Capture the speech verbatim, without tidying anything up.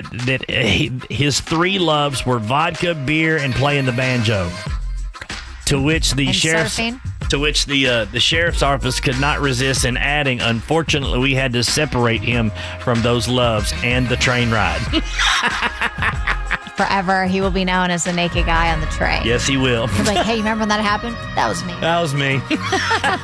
that he, his three loves were vodka, beer, and playing the banjo. To which the And sheriff's surfing? to which the uh, the sheriff's office could not resist in adding, unfortunately, we had to separate him from those loves and the train ride. Forever, he will be known as the naked guy on the train. Yes, he will. He's like, hey, you remember when that happened? That was me. That was me.